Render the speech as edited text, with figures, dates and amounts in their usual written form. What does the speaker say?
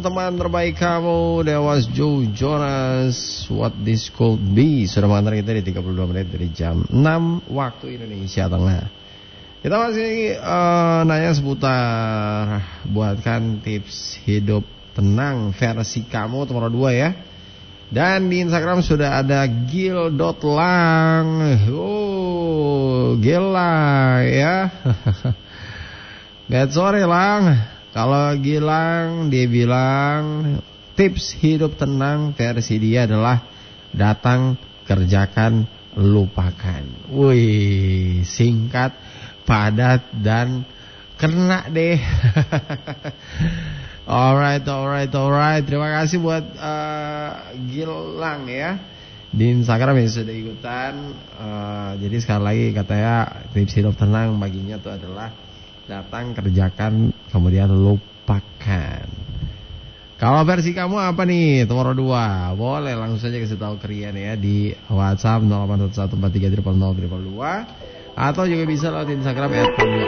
teman terbaik kamu, Dewas Joe Jonas, What This Could Be. Sudah mengantar kita di 32 menit dari jam 6 waktu Indonesia Tengah. Kita masih nanya seputar buatkan tips hidup tenang versi kamu nomor 2 ya. Dan di Instagram sudah ada Gil.lang. Oh, Gilang ya. Gak sore Lang. Kalau Gilang dia bilang tips hidup tenang versi dia adalah datang, kerjakan, lupakan. Wih, singkat, padat dan kena deh. Alright. Terima kasih buat Gilang ya. Di Instagram yang sudah ikutan. Jadi sekali lagi katanya tips hidup tenang baginya itu adalah datang, kerjakan, kemudian lupakan. Kalau versi kamu apa nih? Nomor 2. Boleh langsung saja kasih tahu ke Rian ya di WhatsApp 081143300032 atau juga bisa lewat Instagram